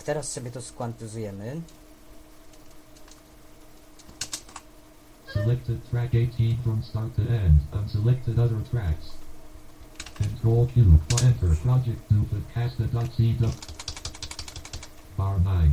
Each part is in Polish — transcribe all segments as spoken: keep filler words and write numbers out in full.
teraz sobie to skwantyzujemy. Selected track eighteen from start to end. Unselected other tracks. Control Q. Enter. Project Duplicate Casta.cw. Bar nine.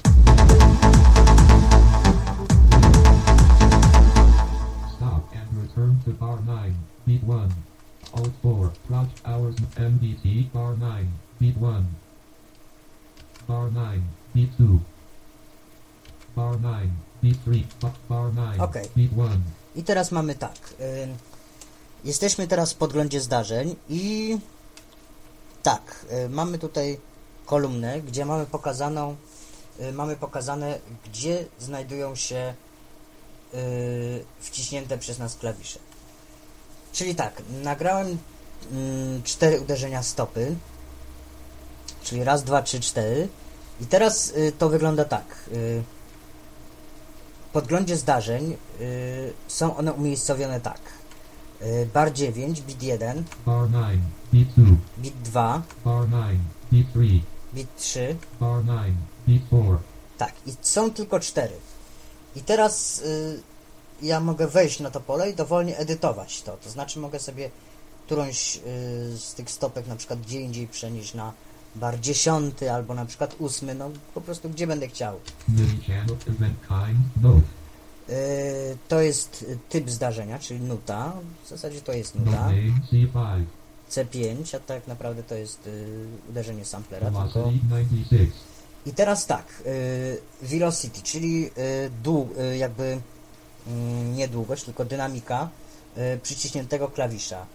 Stop and return to bar nine. Beat one. Alt four. Project hours M D T. Bar nine. Beat one. Bar nine. Beat two. Bar nine. Beat three. Bar nine. Okay. Beat one. I teraz mamy tak. Y, jesteśmy teraz w podglądzie zdarzeń i tak, y, mamy tutaj kolumnę, gdzie mamy pokazaną, y, mamy pokazane, gdzie znajdują się y, wciśnięte przez nas klawisze. Czyli tak, nagrałem y, cztery uderzenia stopy, czyli raz, dwa, trzy, cztery i teraz y, to wygląda tak. Y, w podglądzie zdarzeń y, są one umiejscowione tak. Y, bar dziewięć, bit jeden, Bar nine. Beat two. bit dwa, Bar nine. Beat three. bit trzy, Bar nine. Beat four. tak, i są tylko cztery. I teraz y, ja mogę wejść na to pole i dowolnie edytować to. To znaczy mogę sobie którąś y, z tych stopek na przykład gdzie indziej przenieść na bar dziesiąty albo na przykład ósmy, no po prostu gdzie będę chciał. Mini-channel event kind. Note. Y, to jest typ zdarzenia, czyli nuta. W zasadzie to jest Note nuta. name C five. C pięć, a tak naprawdę to jest y, uderzenie samplera. Tylko... Velocity ninety-six. I teraz tak, y, velocity, czyli y, dłu, y, jakby y, nie długość, tylko dynamika y, przyciśniętego klawisza.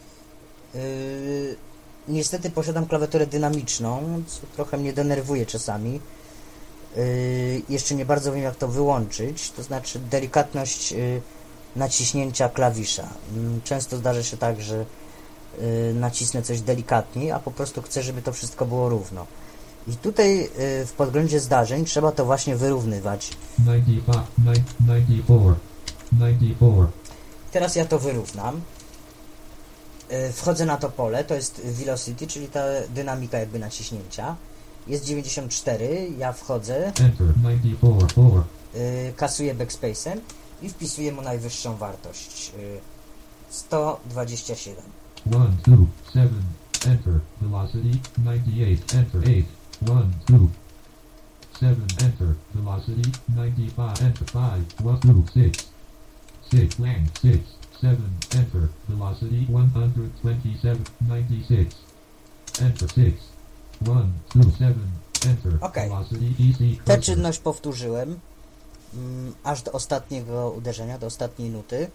Y, niestety posiadam klawiaturę dynamiczną, co trochę mnie denerwuje czasami. Y, jeszcze nie bardzo wiem jak to wyłączyć, to znaczy delikatność y, naciśnięcia klawisza. Y, często zdarza się tak, że y, nacisnę coś delikatniej, a po prostu chcę, żeby to wszystko było równo. I tutaj y, w podglądzie zdarzeń trzeba to właśnie wyrównywać. ninety-five. ninety-four. ninety-four. Teraz ja to wyrównam. Y, wchodzę na to pole, to jest velocity, czyli ta dynamika jakby naciśnięcia. Jest dziewięćdziesiąt cztery, ja wchodzę, Enter. ninety-four. four. y, kasuję backspace'em i wpisuję mu najwyższą wartość. Y, sto dwadzieścia siedem. one, two, seven. Enter. Velocity ninety-eight. Enter. eight. one, two. seven. Enter. Velocity ninety-five. Enter. five. one, two, six. six. Length six. seven. Enter. Velocity one hundred twenty-seven. ninety-six. Enter. six. one, two, seven. Enter. Okej. Velocity E C Tę cursor. czynność powtórzyłem mm, aż do ostatniego uderzenia, do ostatniej nuty.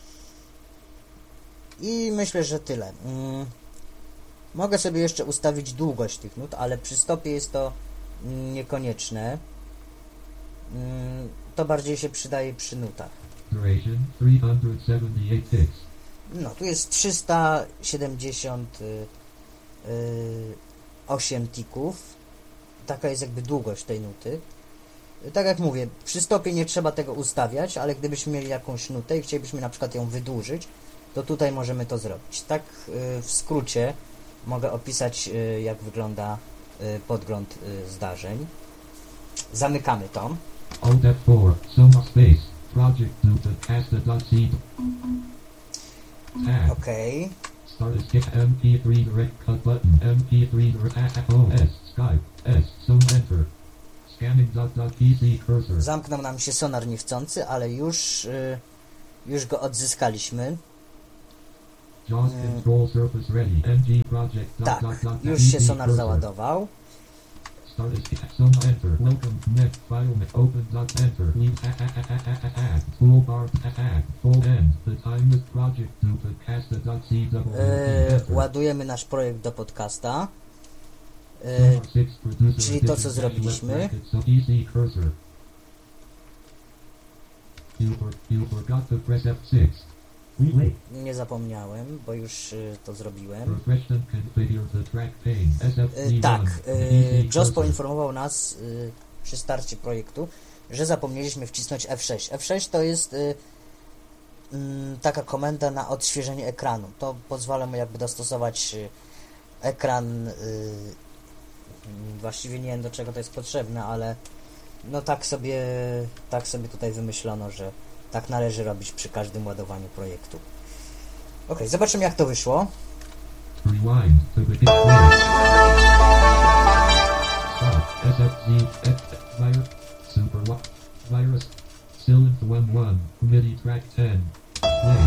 I myślę, że tyle. Mm, mogę sobie jeszcze ustawić długość tych nut, ale przy stopie jest to mm, niekonieczne. Mm, to bardziej się przydaje przy nutach. Duration three hundred seventy-eight ticks. No, tu jest trzysta siedemdziesiąt osiem tików. Taka jest jakby długość tej nuty. Tak jak mówię, przy stopie nie trzeba tego ustawiać, ale gdybyśmy mieli jakąś nutę i chcielibyśmy na przykład ją wydłużyć, to tutaj możemy to zrobić. Tak y, w skrócie mogę opisać, y, jak wygląda y, podgląd y, zdarzeń. Zamykamy to. Alt F four. Soma space. Project Duplicate Casta.c. Tag. Ok. Start escape M P three direct cut button. M P three direct O S. Skype. S. Some enter. Scanning dot dot P C cursor. Zamknął nam się sonar niechcący, ale już, y, już go odzyskaliśmy. JAWS control surface ready. M G project dot Tak, dot dot już się P C sonar cursor. załadował. Start escape. Some enter. Welcome. Net. File. Open dot enter. Leave. Add. Toolbar. Add. Full end. The time is project duplicate Casta.c. E, ładujemy nasz projekt do podcasta. E, czyli to, co zrobiliśmy. Nie zapomniałem, bo już y, to zrobiłem. E, tak, e, JAWS poinformował nas y, przy starcie projektu, że zapomnieliśmy wcisnąć F sześć. F sześć to jest y, y, taka komenda na odświeżenie ekranu. To pozwala mu jakby dostosować y, ekran y, Mm, Właściwie nie wiem, do czego to jest potrzebne, ale no tak sobie, tak sobie tutaj wymyślono, że tak należy robić przy każdym ładowaniu projektu. Ok, zobaczymy jak to wyszło. Rewind to begin play. Stop. S F Z. F. Virus. Super. Wa- Virus. Sylinth one one. MIDI track ten. Play.